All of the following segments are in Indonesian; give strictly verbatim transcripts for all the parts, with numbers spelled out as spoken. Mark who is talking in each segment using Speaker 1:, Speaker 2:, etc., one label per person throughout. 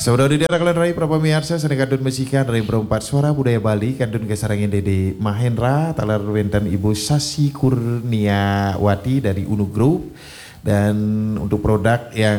Speaker 1: Saudara di daerah Rai Prapamiarsa Seni Kandun Mesikan Rai Perempat Suara Budaya Bali Kandun Kesarangin Dede Mahendra Talar Wentan Ibu Sasi Kurniawati dari Unu Group. Dan untuk produk yang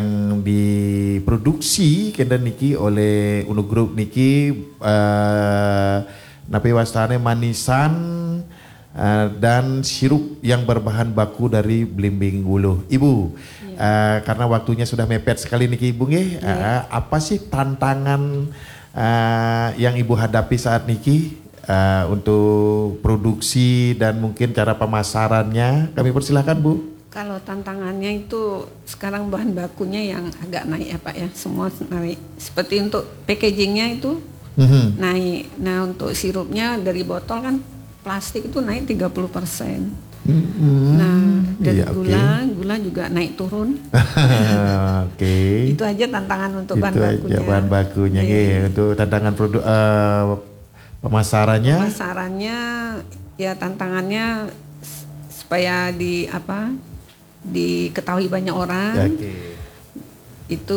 Speaker 1: diproduksi kenda niki oleh Unu Group niki uh, napi wastane manisan uh, dan sirup yang berbahan baku dari belimbing wuluh. Ibu, uh, karena waktunya sudah mepet sekali niki Ibu nggih, uh, apa sih tantangan uh, yang Ibu hadapi saat niki uh, untuk produksi dan mungkin cara pemasarannya? Kami persilahkan Bu.
Speaker 2: Kalau tantangannya itu sekarang bahan bakunya yang agak naik ya Pak ya, semua naik. Seperti untuk packagingnya itu mm-hmm. naik. Nah untuk sirupnya dari botol kan plastik itu naik tiga puluh persen. Mm-hmm. Nah dari iya, gula, okay. gula juga naik turun. Oke. Okay. Itu aja tantangan untuk itu bahan bakunya.
Speaker 1: Itu aja bahan bakunya yeah. ya. Untuk tantangan produk uh, pemasarannya.
Speaker 2: Pemasarannya ya tantangannya supaya di apa? diketahui banyak orang, okay. itu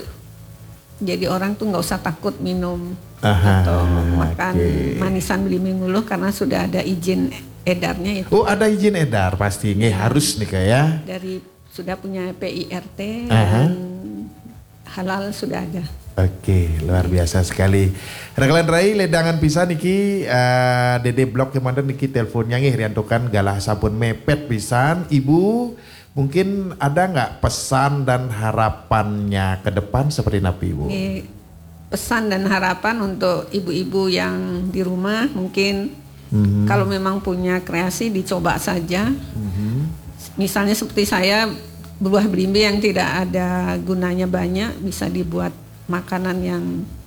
Speaker 2: jadi orang tuh nggak usah takut minum Aha, atau makan okay. manisan belimbing wuluh karena sudah ada izin edarnya itu.
Speaker 1: Oh ada izin edar pasti nih ya. Harus nih kayak
Speaker 2: dari sudah punya P I R T Aha. dan halal sudah ada.
Speaker 1: Oke, luar biasa sekali. Rekalan Rai ledangan pisah niki uh, Dede Blok kemarin niki teleponnya nih riantokan galah sabun mepet pisan. Ibu mungkin ada nggak pesan dan harapannya ke depan seperti napi Ibu?
Speaker 2: Oke, pesan dan harapan untuk ibu-ibu yang di rumah mungkin mm-hmm. kalau memang punya kreasi dicoba saja. Mm-hmm. Misalnya seperti saya buah belimbing yang tidak ada gunanya banyak bisa dibuat makanan yang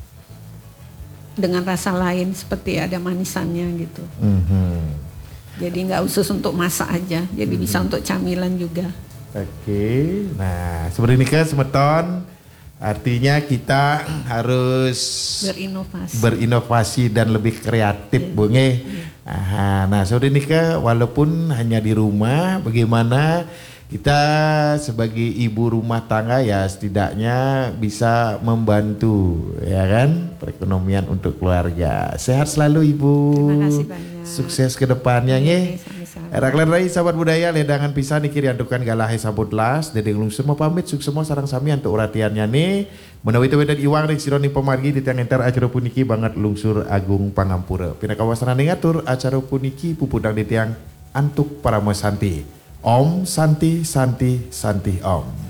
Speaker 2: dengan rasa lain seperti ada manisannya gitu. Mm-hmm. Jadi nggak khusus untuk masak aja, jadi mm-hmm. bisa untuk camilan juga.
Speaker 1: Oke, nah seperti ini kan semeton, artinya kita harus
Speaker 2: berinovasi,
Speaker 1: berinovasi dan lebih kreatif, yeah. Bu nge. Yeah. Nah seperti ini kan walaupun hanya di rumah, bagaimana kita sebagai ibu rumah tangga ya setidaknya bisa membantu ya kan perekonomian untuk keluarga. Sehat selalu Ibu.
Speaker 2: Terima kasih banyak.
Speaker 1: Sukses ke depannya nge. Raklan Rai sahabat budaya ledangan pisah niki riantukan galahe sabut las Dedeng lungsur mau pamit sukses semua sarang sami untuk uratiannya nih. Menawi wedan iwang ring sironi pemargi di tiang enter acara puniki banget lungsur agung pangampura. Pina kawasan ngatur acara puniki pupudang di tiang antuk para mesanti. Om Santi Santi Santi Om.